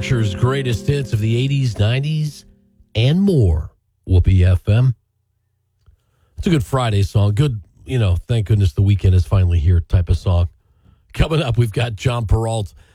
Asher's greatest hits of the 80s, 90s, and more. Whoopee FM. It's a good Friday song. Good, thank goodness the weekend is finally here type of song. Coming up, we've got John Peralt